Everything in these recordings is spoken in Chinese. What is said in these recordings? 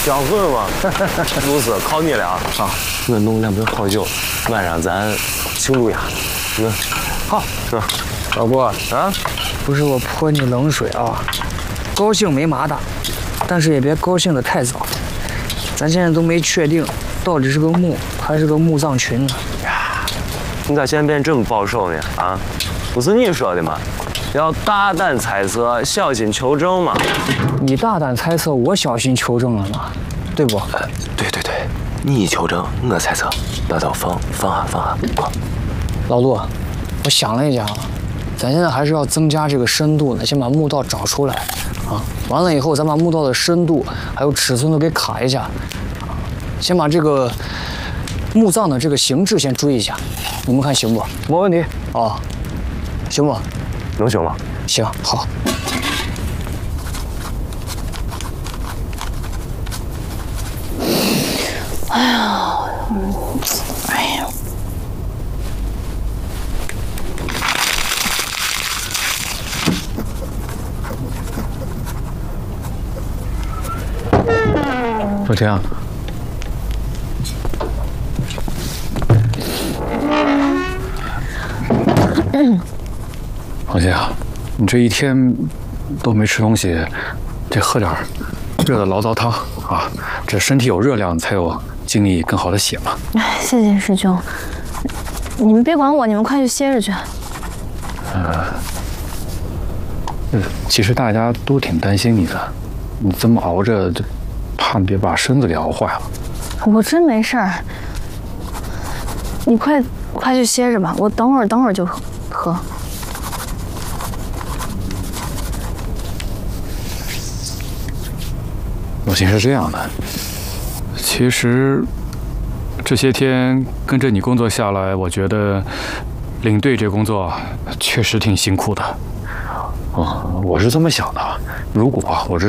销魂嘛，露丝靠你了啊！我弄2杯好酒，晚上咱庆祝一下。好， 老郭啊， 不是我泼你冷水啊，高兴没嘛大，但是也别高兴得太早。咱现在都没确定到底是个墓还是个墓葬群呢。 你咋现在变这么保守呢？啊，不是你说的吗？要大胆猜测，小心求证嘛。 你大胆猜测，我小心求证了嘛，对不？ 对，你求证，我猜测，那就放啊，快！ 老陆，我想了一下啊，咱现在还是要增加这个深度呢，先把墓道找出来啊。完了以后，咱把墓道的深度还有尺寸都给卡一下，先把这个墓葬的这个形制先追一下，你们看行不？ 没问题啊，行不？ 能行吗？ 行，好。 哎呀， 老田啊，老田啊，你这一天都没吃东西，得喝点热的醪糟汤啊，这身体有热量才有精力更好的写嘛。 哎，谢谢师兄，你们别管我，你们快去歇着去。 其实大家都挺担心你的，你这么熬着，就怕别把身子给熬坏了。 我真没事儿，你快去歇着吧，我等会儿就喝。 老秦是这样的，其实这些天跟着你工作下来，我觉得领队这工作确实挺辛苦的。我是这么想的，如果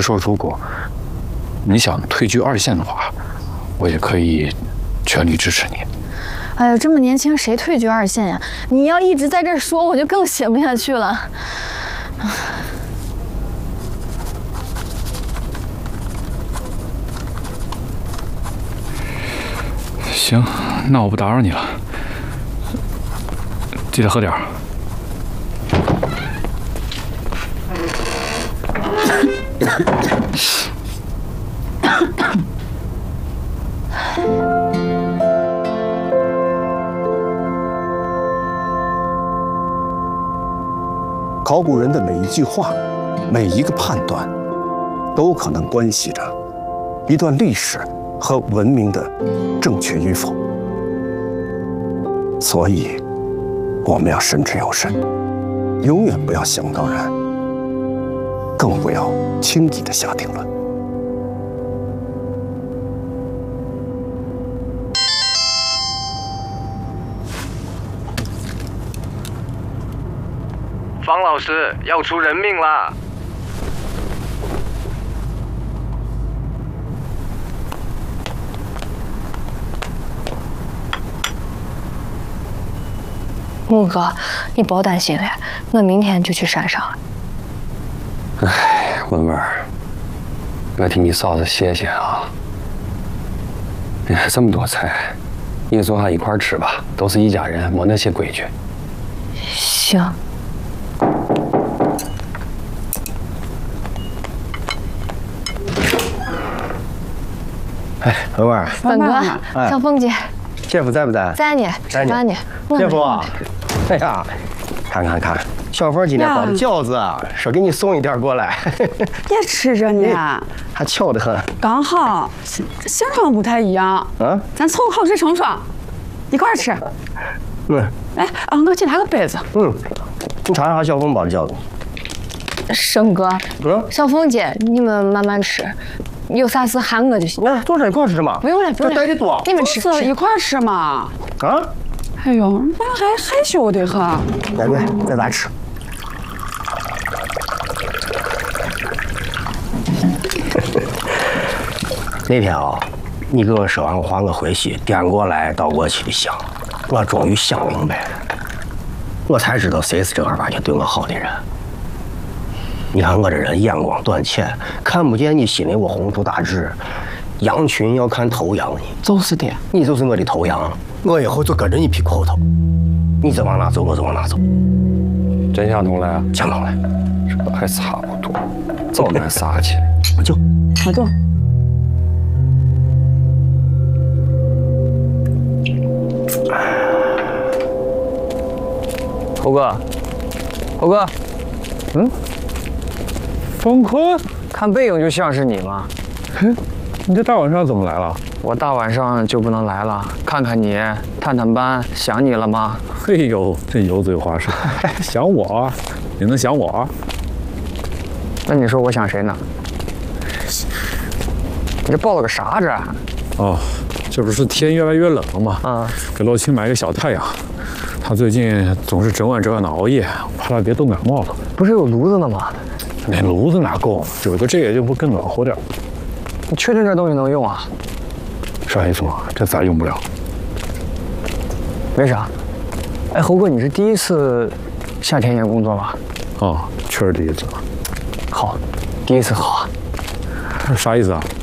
你想退居2线的话，我也可以全力支持你。 哎呀，这么年轻，谁退居2线呀？你要一直在这儿说，我就更写不下去了。 行，那我不打扰你了，记得喝点儿。 考古人的每一句话，每一个判断，都可能关系着一段历史和文明的正确与否。所以，我们要慎之又慎，永远不要想当然，更不要轻易的下定论。 方老师要出人命啦！ 木哥，你别担心了，我明天就去山上了。 哎，文文，我替你嫂子谢谢啊！哎呀，这么多菜，你坐下一块吃吧，都是一家人，没那些规矩。 行。 哎，文文， 本哥，小凤姐， 姐夫在不在？ 在呢，吃饭呢。 姐夫，哎呀，看，小凤今天包的饺子，说给你送一点过来。 也吃着呢， 还巧得很。 刚好形状不太一样，咱凑好吃成双，一块吃。哎，我去拿个杯子。 你尝尝小凤包的饺子。 生哥，小凤姐，你们慢慢吃。有啥事喊我就行。 坐上一块吃嘛。 不用了， 带的多。 你们吃一块吃嘛。哎呦，那还害羞的很。 对，在咱吃。那天你给我说完话，我回去颠过来倒过去的想，我终于想明白了，我才知道谁是正儿八经对我好的人。你看我这人眼光短浅，看不见你心里我宏图大志， 羊群要看头羊的。 就是的。 你就是我的头羊，我以后就跟着你屁股后头，你就往哪走我就往哪走。 真想通了？ 想通了， 这还差不多，早难撒气。 走， 走。 猴哥，猴哥， 方坤， 看背影就像是你嘛。 你这大晚上怎么来了？ 我大晚上就不能来了，看看你，探探班，想你了吗？ 嘿呦，真油嘴滑舌，想我？你能想我？ 那你说我想谁呢？你这报了个啥这？ 哦，这不是天越来越冷了吗？ 啊， 给老秦买个小太阳。他最近总是整晚的熬夜，怕他别冻感冒了。 不是有炉子呢吗？ 那炉子哪够？有个这个就不更暖和点？ 你确定这东西能用啊？ 啥意思嘛？这咋用不了？ 没啥。哎，猴哥，你是第一次下田野工作吧？ 哦，确实第一次。 好，第一次好。 啥意思啊？